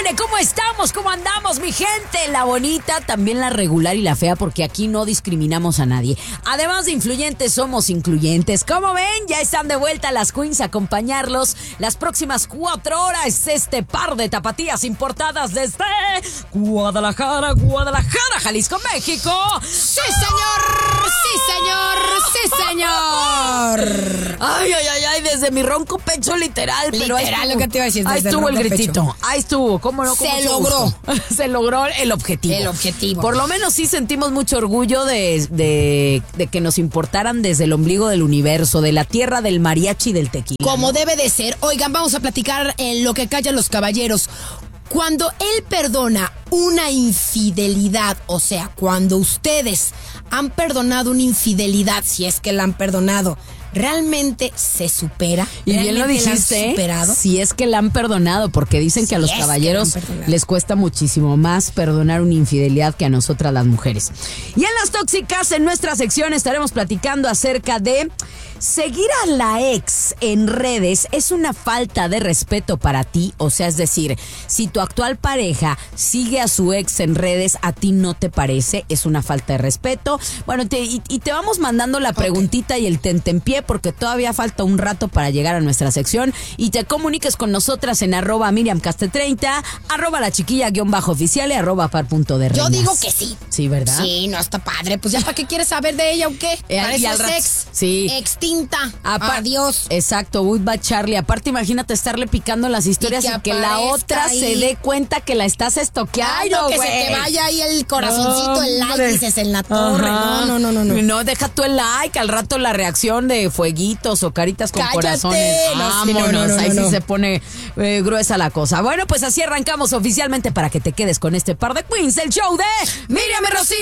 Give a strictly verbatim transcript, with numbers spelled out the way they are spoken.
aire. ¿Cómo estamos? ¿Cómo andamos, mi gente? La bonita, también la regular y la fea, porque aquí no discriminamos a nadie. Además de influyentes, somos incluyentes. Como ven, ya están de vuelta las queens a acompañarlos las próximas cuatro horas. Este par de tapatías importadas desde Guadalajara, Guadalajara, Jalisco, México. ¡Sí, señor! ¡Sí, señor! ¡Sí, señor! Ay, ay, ay, ay, desde mi ronco pecho, literal. Pero Literal, lo que te iba a decir. Ahí estuvo el gritito. Pecho. Ahí estuvo. ¿Cómo no? Se logró. Se logró el objetivo. El objetivo. Por lo menos sí sentimos mucho orgullo de, de, de que nos importaran desde el ombligo del universo, de la tierra del mariachi y del tequila. Como ¿no? debe de ser. Oigan, vamos a platicar en lo que callan los caballeros. Cuando él perdona una infidelidad, o sea, cuando ustedes han perdonado una infidelidad, si es que la han perdonado, ¿realmente se supera? Y bien lo dijiste, si es que la han perdonado, porque dicen si que a los caballeros les cuesta muchísimo más perdonar una infidelidad que a nosotras las mujeres. Y en las tóxicas, en nuestra sección, estaremos platicando acerca de seguir a la ex en redes es una falta de respeto para ti. O sea, es decir, si tu actual pareja sigue a su ex en redes, ¿a ti no te parece? Es una falta de respeto. Bueno, te, y, y te vamos mandando la preguntita okay. y el tentempié, porque todavía falta un rato para llegar a nuestra sección. Y te comuniques con nosotras en arroba Miriam Caste treinta, arroba la chiquilla guión bajo oficial y arroba par punto de reinas. Yo digo que sí. Sí, ¿verdad? Sí, no, está padre. Pues ya, ¿para qué quieres saber de ella o qué? Eh, Para y eso al es rat- ex. Sí. Extinta. Apar- Adiós. Exacto, goodbye Charlie. Aparte, imagínate estarle picando las historias y que, y que la otra ahí. se dé cuenta que la estás estoqueando. Ay, no, que güey. se te vaya ahí el corazoncito, el like, dices, en la torre. Ajá. No, no, no, no. No, deja tú el like, al rato la reacción de fueguitos o caritas con Cállate. corazones. No, Vámonos, sí, no, no, no, ahí no, sí no. se pone eh, gruesa la cosa. Bueno, pues así arrancamos oficialmente para que te quedes con este par de queens, el show de Miriam y Rocío.